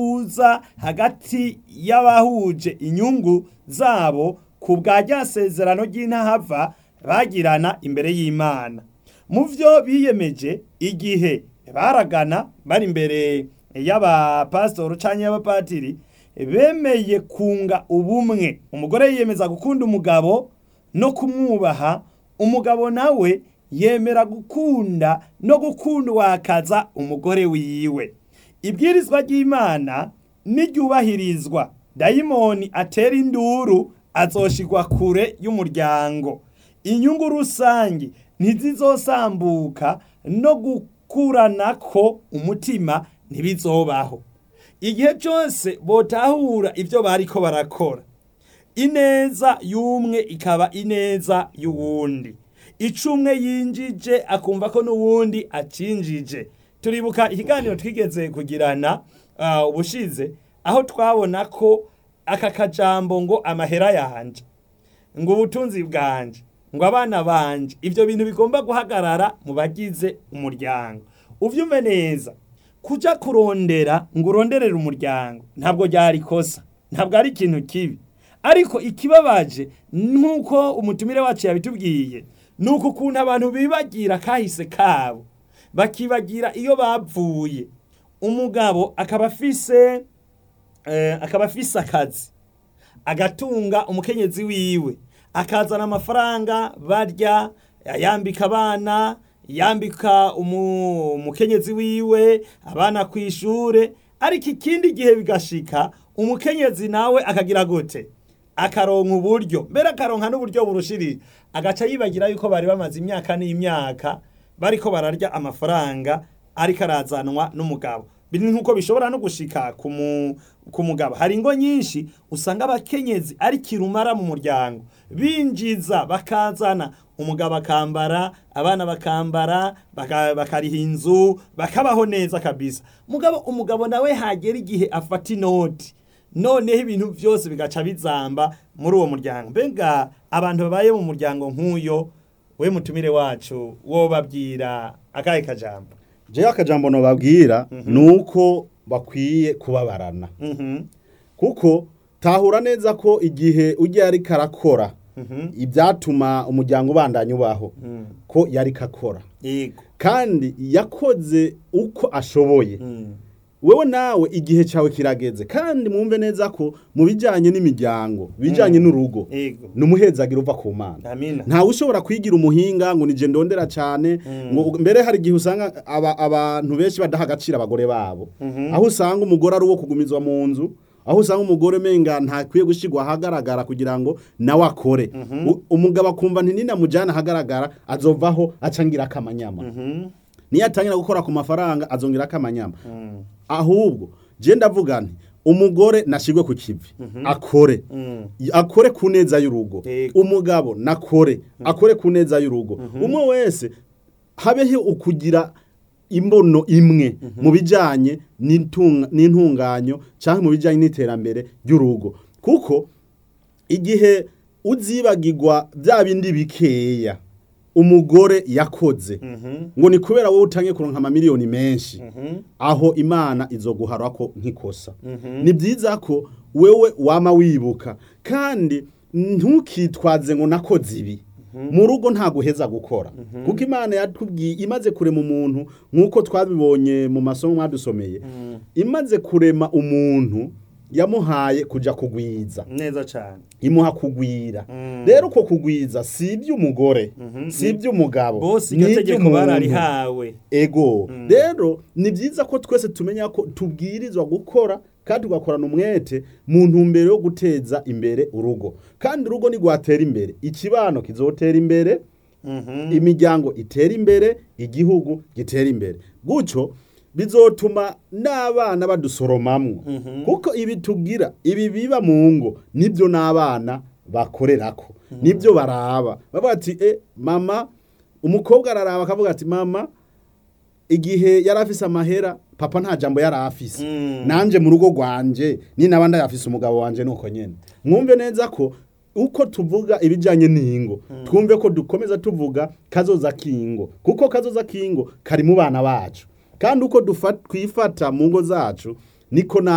uza hagati y'abahuje inyungu zabo ku bwa rya sezerano ry'intahava bagirana imbere y'Imana. Mu vyo biyemeje igihe baragana bari imbere y'abapasitoro canke y'abapatiri, bemeye kunga ubumwe. Umugore yiyemeza gukunda umugabo no kumwubaha, umugabo nawe yemera gukunda no gukundwakaza umugore wiwe. Ibwirizwa ry'Imana niryubahirizwa, dayimoni atera induru azoshigwa kure y'umuryango. Inyungu rusangi ntizizosambuka no gukuranako umutima ntibizobaho. Igihe cyose botahura ivyo bariko barakora, ineza y'umwe ikaba ineza y'uwundi. Icumwe yinjije akumva ko n'uwundi acinjije. Turibuka ikiganiro twigeze kugirana ubushize, aho twabona ko aka kajambo ngo amahera yanje, ngo ubutunzi bwanje, ngo abana banje, ivyo bintu bigomba guhagarara mu bagize umuryango. Uvyumve neza, kuja kurondera ngo uronderere umuryango ntabwo ryari kosa, ntabwo ari ikintu kibi. Ariko ikibabaje nuko umutumire wacu yabitubwiye, nuko ukuntu abantu bibagira kahise kabo, bakibagira iyo bavuye. Umugabo akaba afise akazi, agatunga umukenyezi wiwe, akazana amafaranga barya, yambika abana, yambika umukenyezi wiwe, abana kwishure. Ariko ikindi gihe bigashika umukenyezi nawe akagira gute, akaronka uburyo, mbere akaronka n'uburyo burushirije, agaca yibagira yuko bari bamaze imyaka n'imyaka bariko bararya amafaranga ariko arazanwa n'umugabo. Biri nkuko bishobora no gushika ku mugabo. Hari ingo nyinshi usanga abakenyezi ari kirumara mu muryango, binjiza bakazana, umugabo akambara, abana bakambara, bakariha inzu, bakabaho neza kabisa. Umugabo nawe hagera igihe afata inoti, noneho ibintu byose bigaca bizamba muri uwo muryango. Mbega abantu babaye mu muryango nk'uyo, we mutumire wacu wobabwira akahe kajambo? Je akajambo no babwira nuko bakwiye kubabarana. Kuko tahura neza ko igihe ujye ari karakora ibyatuma umuryango ubandanya ubaho, ko yari kakora. Yego. Kandi yakoze uko ashoboye. Wewe nawe igihe cyawe kirageze, kandi mwumve neza ko mu bijanye n'imiryango, bijanye n'urugo, numuhezagira uva ku Mana. Nta ushobora kwigira umuhinga ngo nije ndondera cyane, ngo mbere hari igihe usanga abantu benshi badaha agaciro abagore babo. Aho usanga umugore ari uwo kugumizwa mu nzu, aho usanga umugore menga ntakwiye gushigwa ahagaragara kugira ngo nawe akore. Umugabo akumva nti nina mujana ahagaragara azovaho acangira akamanyama. Niyo atangira gukora ku mafaranga azongira akamanyama. Ahubwo je ndavuga nti umugore nashigwe ku kivi, akore. Akore ku neza y'urugo. Umugabo nakore, akore ku neza y'urugo. Umwe wese habeho ukugira imbono imwe mu bijanye n'intunganyo cyangwa mu bijanye n'iterambere ry'urugo. Kuko igihe uzibagirwa bya bindi bikeya umugore yakoze, ngo ni kubera wowe utangiye kuronka amamiliyoni menshi, aho Imana izoguhara ko nkikosa. Ni byiza ko wewe wama wibuka, kandi ntukitwaze ngo nakoze ibi. Mu rugo nta guheza gukora. Kuko Imana yatubwiye, imaze kurema umuntu nkuko twabibonye mu masomo mwadusomeye, imaze kurema umuntu yamuhaye kuja kugwiza neza cyane, imuha kugwira. Rero uko kugwiza si iby'umugore, si iby'umugabo, bose igategeko bararihawe. Ego. Rero ni byiza ko twese tumenya ko tubwirizwa gukora, kandi tugakorana umwete mu ntumbero yo guteza imbere urugo. Kandi urugo ni gwatera imbere, ikibano kizotera imbere, imiryango itera imbere, igihugu gitera imbere. Gucyo bizotuma n'abana badusoromamwo. Kuko ibi tugira, ibi biba mu ngo, nibyo n'abana bakorerako, nibyo baraba. Bavuga ati mama, umukobwa araraba akavuga ati mama igihe yarafise amahera, papa nta jambo yarafise. Nanje mu rugo rwanje ni nabanda yafise umugabo wanje nuko nyene. Mwumve neza ko uko tuvuga ibijanye n'ingo, twumve ko dukomeza tuvuga kazoza kingo, kuko kazoza kingo kari mu bana bacu. Kandi uko twifata mu ngo zacu niko